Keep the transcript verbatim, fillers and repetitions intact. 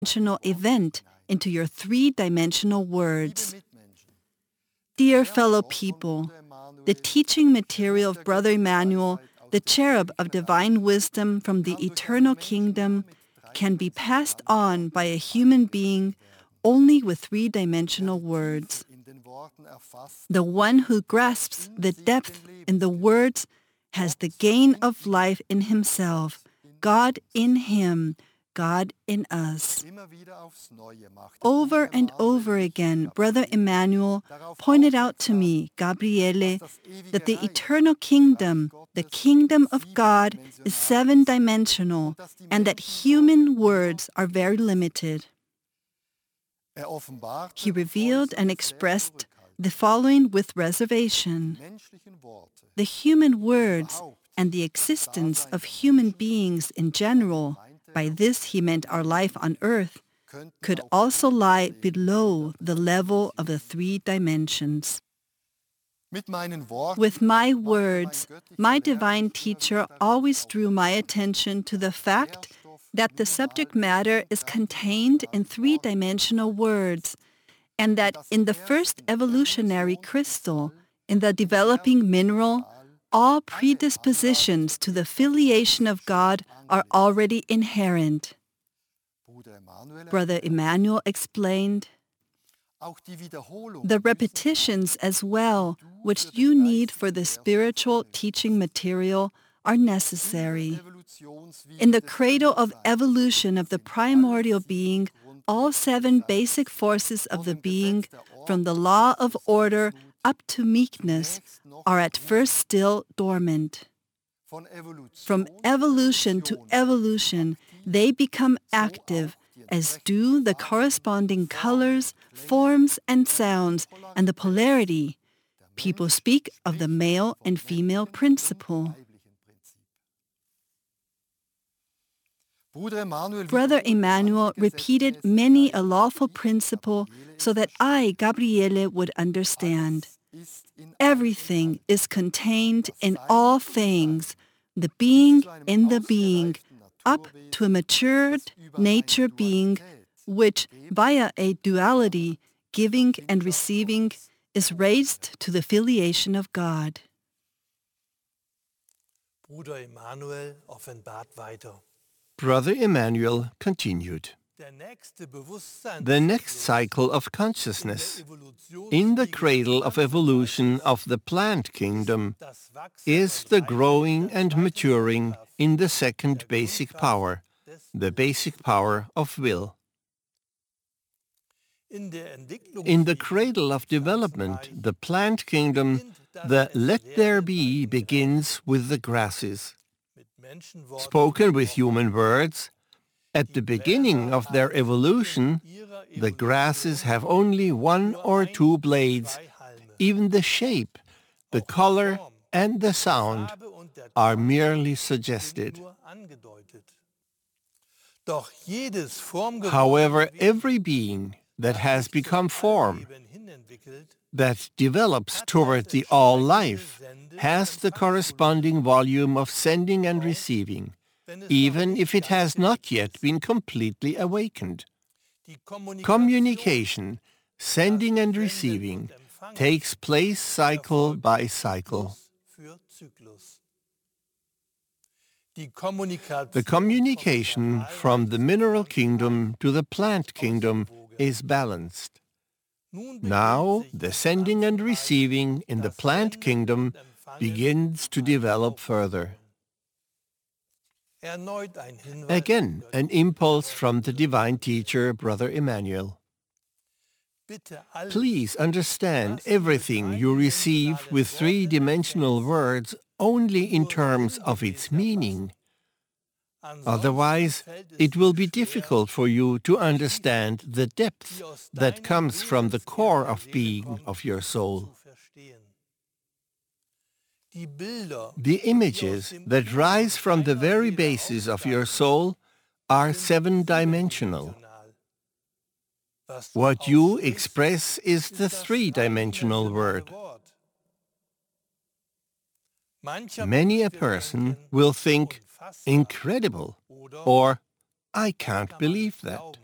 dimensional event into your three-dimensional words. Dear fellow people, the teaching material of Brother Emmanuel, the cherub of divine wisdom from the eternal kingdom, can be passed on by a human being only with three-dimensional words. The one who grasps the depth in the words has the gain of life in himself, God in him, God in us. Over and over again, Brother Emmanuel pointed out to me, Gabriele, that the eternal kingdom, the kingdom of God, is seven-dimensional and that human words are very limited. He revealed and expressed the following with reservation. The human words and the existence of human beings in general, by this he meant our life on earth, could also lie below the level of the three dimensions. With my words, my divine teacher always drew my attention to the fact that the subject matter is contained in three-dimensional words, and that in the first evolutionary crystal, in the developing mineral, all predispositions to the filiation of God are already inherent. Brother Emmanuel explained, the repetitions as well, which you need for the spiritual teaching material, are necessary. In the cradle of evolution of the primordial being, all seven basic forces of the being, from the law of order up to meekness, are at first still dormant. From evolution to evolution, they become active, as do the corresponding colors, forms, and sounds, and the polarity. People speak of the male and female principle. Brother Emmanuel repeated many a lawful principle so that I, Gabriele, would understand. Everything is contained in all things, the being in the being, up to a matured nature being, which, via a duality, giving and receiving, is raised to the filiation of God. Bruder Emanuel offenbart weiter. Brother Emmanuel continued. The next cycle of consciousness, in the cradle of evolution of the plant kingdom, is the growing and maturing in the second basic power, the basic power of will. In the cradle of development, the plant kingdom, the let there be begins with the grasses. Spoken with human words, at the beginning of their evolution, the grasses have only one or two blades. Even the shape, the color, and the sound are merely suggested. However, every being that has become form, that develops toward the all-life, has the corresponding volume of sending and receiving, even if it has not yet been completely awakened. Communication, sending and receiving, takes place cycle by cycle. The communication from the mineral kingdom to the plant kingdom is balanced. Now, the sending and receiving in the plant kingdom begins to develop further. Again, an impulse from the divine teacher, Brother Emmanuel. Please understand everything you receive with three-dimensional words only in terms of its meaning. Otherwise, it will be difficult for you to understand the depth that comes from the core of being of your soul. The images that rise from the very basis of your soul are seven-dimensional. What you express is the three-dimensional word. Many a person will think, incredible, or I can't believe that.